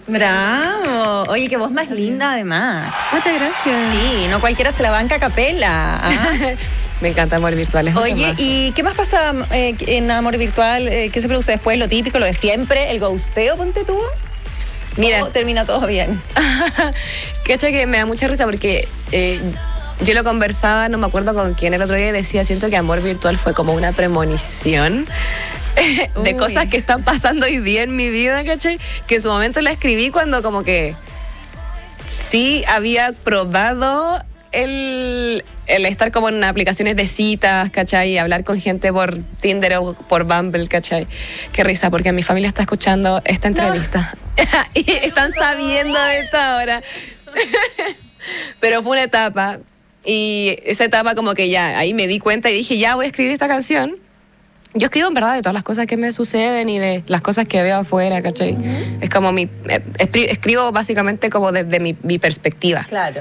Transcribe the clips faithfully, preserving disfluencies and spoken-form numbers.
Bravo. Oye, qué voz más gracias. Linda además. Muchas gracias. Sí, no cualquiera se la banca a capela. ¿Ah? Me encanta Amor Virtual. Es Oye, ¿y qué más pasa eh, en Amor Virtual? Eh, ¿Qué se produce después? Lo típico, lo de siempre, el ghosteo, ponte tú. Mira, ¿o termina todo bien? Cacha que me da mucha risa porque eh, yo lo conversaba, no me acuerdo con quién el otro día, y decía, siento que Amor Virtual fue como una premonición de Uy. cosas que están pasando hoy día en mi vida, ¿cachai? Que en su momento la escribí cuando como que sí había probado el, el estar como en aplicaciones de citas, ¿cachai? Y hablar con gente por Tinder o por Bumble, ¿cachai? Qué risa, porque mi familia está escuchando esta entrevista. No. Y están sabiendo de esto ahora. Pero fue una etapa, y esa etapa como que ya, ahí me di cuenta y dije, ya voy a escribir esta canción. Yo escribo en verdad de todas las cosas que me suceden y de las cosas que veo afuera, ¿cachai? Uh-huh. Es como mi... Escribo básicamente como desde mi, mi perspectiva. Claro.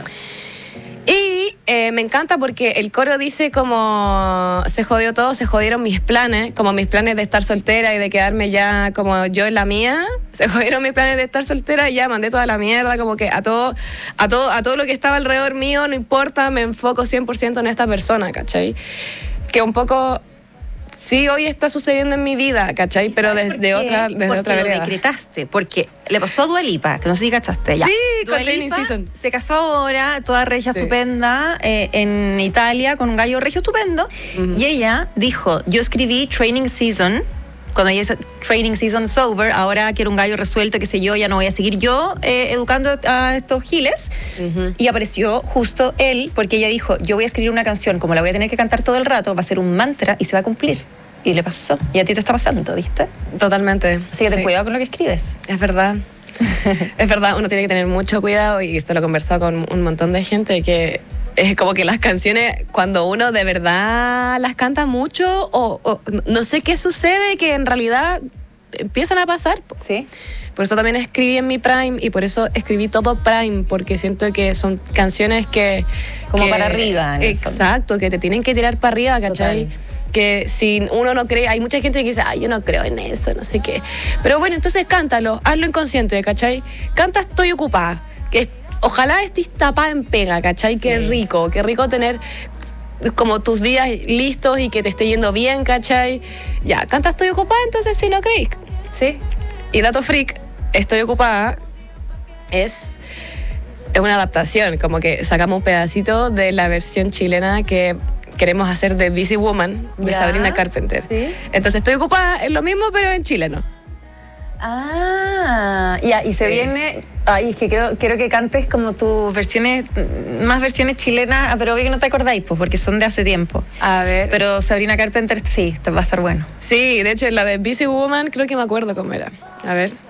Y eh, me encanta porque el coro dice como se jodió todo, se jodieron mis planes, como mis planes de estar soltera y de quedarme ya como yo en la mía, se jodieron mis planes de estar soltera y ya mandé toda la mierda, como que a todo, a todo, a todo lo que estaba alrededor mío, no importa, me enfoco cien por ciento en esta persona, ¿cachai? Que un poco... Sí, hoy está sucediendo en mi vida, ¿cachai? Pero desde otra, desde porque otra vereda. Lo decretaste, porque le pasó a Dua Lipa, que no sé si cachaste. Ya. Sí, Dua con Lipa Season. Se casó ahora, toda regia sí. estupenda, eh, en Italia, con un gallo regio estupendo. Uh-huh. Y ella dijo, yo escribí Training Season, cuando ella dice Training Season's over, ahora quiero un gallo resuelto, qué sé yo, ya no voy a seguir yo eh, educando a estos giles. Uh-huh. Y apareció justo él, porque ella dijo, yo voy a escribir una canción, como la voy a tener que cantar todo el rato, va a ser un mantra y se va a cumplir. Y le pasó. Y a ti te está pasando, ¿viste? Totalmente. Así que ten sí. cuidado con lo que escribes. Es verdad. Es verdad, uno tiene que tener mucho cuidado, y esto lo he conversado con un montón de gente, que es como que las canciones, cuando uno de verdad las canta mucho, o, o no sé qué sucede, que en realidad empiezan a pasar. Sí. Por eso también escribí en mi Prime, y por eso escribí todo Prime, porque siento que son canciones que... Como que, para arriba. Exacto, que te tienen que tirar para arriba, ¿cachai? Total. Que si uno no cree, hay mucha gente que dice, ay, yo no creo en eso, no sé qué. Pero bueno, entonces cántalo, hazlo inconsciente, ¿cachai? Canta Estoy Ocupada, que ojalá estés tapada en pega, ¿cachai? Sí. Qué rico, qué rico tener como tus días listos y que te esté yendo bien, ¿cachai? Ya, canta Estoy Ocupada, entonces sí lo creí. Sí. Y dato freak, Estoy Ocupada es... es una adaptación, como que sacamos un pedacito de la versión chilena que queremos hacer de Busy Woman, de ¿Ya? Sabrina Carpenter. ¿Sí? Entonces Estoy Ocupada es lo mismo, pero en chileno. Ah, ya, y se sí. viene... Ay, es que quiero, quiero que cantes como tus versiones, más versiones chilenas, pero obvio que no te acordáis, pues, porque son de hace tiempo. A ver. Pero Sabrina Carpenter sí, va a estar bueno. Sí, de hecho, la de Busy Woman creo que me acuerdo cómo era. A ver.